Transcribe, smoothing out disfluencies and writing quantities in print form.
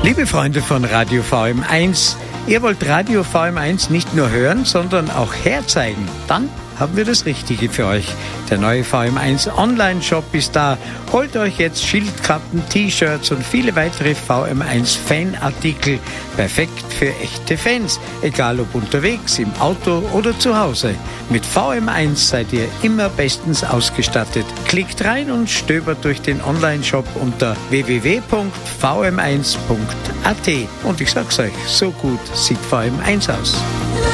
Liebe Freunde von Radio VM1, ihr wollt Radio VM1 nicht nur hören, sondern auch herzeigen. Dann haben wir das Richtige für euch. Der neue VM1 Online-Shop ist da. Holt euch jetzt Schildkappen, T-Shirts und viele weitere VM1-Fanartikel. Perfekt für echte Fans, egal ob unterwegs, im Auto oder zu Hause. Mit VM1 seid ihr immer bestens ausgestattet. Klickt rein und stöbert durch den Online-Shop unter www.vm1.at. Und ich sag's euch, so gut sieht VM1 aus.